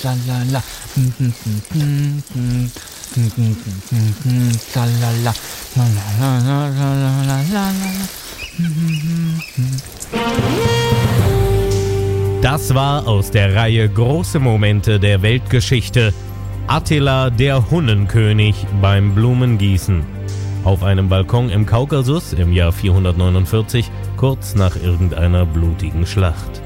Tralala. Tralala. Das war aus der Reihe Große Momente der Weltgeschichte Attila der Hunnenkönig beim Blumengießen. Auf einem Balkon im Kaukasus im Jahr 449, kurz nach irgendeiner blutigen Schlacht.